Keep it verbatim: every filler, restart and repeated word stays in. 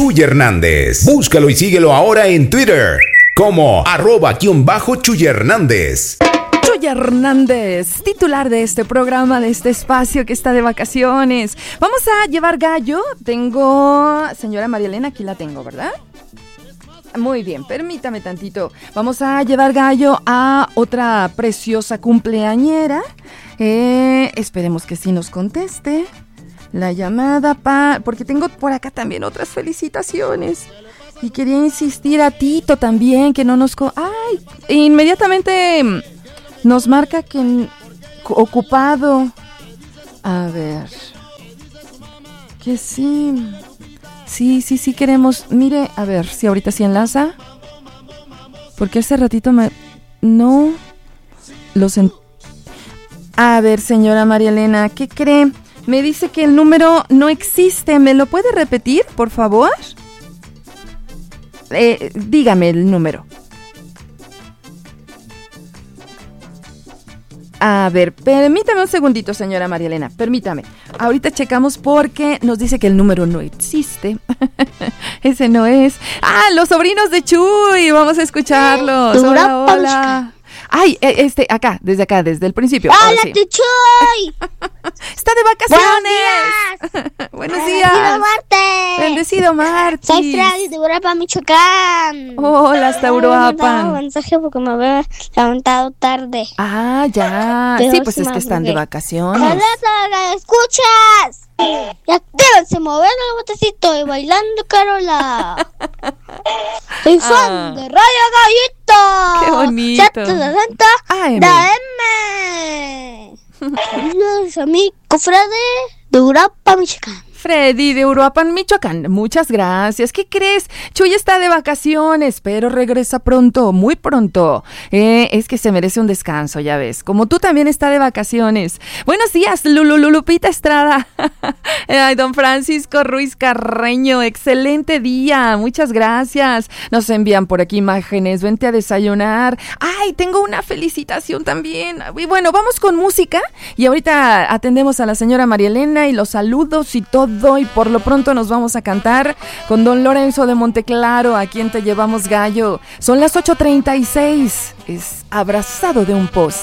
Chuy Hernández. Búscalo y síguelo ahora en Twitter como arroba guión bajo Chuy Hernández. Chuy Hernández, titular de este programa, de este espacio que está de vacaciones. Vamos a llevar gallo. Tengo, señora María Elena, aquí la tengo, ¿verdad? Muy bien, permítame tantito. Vamos a llevar gallo a otra preciosa cumpleañera. Eh, esperemos que sí nos conteste la llamada, pa, porque tengo por acá también otras felicitaciones. Y quería insistir a Tito también, que no nos... Co- ¡Ay! Inmediatamente nos marca que ocupado. A ver. Que sí... Sí, sí, sí queremos... Mire, a ver si ahorita sí enlaza. Porque hace ratito me... No... Los en... A ver, señora María Elena, ¿qué cree? Me dice que el número no existe. ¿Me lo puede repetir, por favor? Eh, dígame el número. A ver, permítame un segundito, señora María Elena, permítame. Ahorita checamos porque nos dice que el número no existe. Ese no es. ¡Ah, los sobrinos de Chuy! Vamos a escucharlos. Hola, hola. Ay, este, acá, desde acá, desde el principio. ¡Hola, sí. Chuy! ¡Está de vacaciones! ¡Buenos días! ¡Buenos días! ¡Bendecido Marte! ¡Bendecido Marte! Soy Freddy de Uruapan, Michoacán. Hola, hasta Uruapan. No, un mensaje porque me había levantado tarde. Ah, ya. Pero sí, pues sí es que están madrugué. de vacaciones. ¡Hola, escuchas! Ya déjense mover el botecito y bailando, Carola. Soy fan Ah. de Radio Gallito. ¡Qué bonito! setenta sesenta A M. da M. Saludos a mi cofrade de Uruapan, Michoacán. Freddy de Uruapan, Michoacán, muchas gracias. ¿Qué crees? Chuy está de vacaciones, pero regresa pronto, muy pronto. Eh, es que se merece un descanso, ya ves. Como tú también está de vacaciones. Buenos días, Lulu, Lupita Estrada. Ay, don Francisco Ruiz Carreño, excelente día, muchas gracias. Nos envían por aquí imágenes, vente a desayunar. Ay, tengo una felicitación también. Y bueno, vamos con música y ahorita atendemos a la señora María Elena y los saludos y todo. Y por lo pronto nos vamos a cantar con don Lorenzo de Monteclaro, a quien te llevamos gallo. Son las ocho treinta y seis. Es Abrazado de un Poste.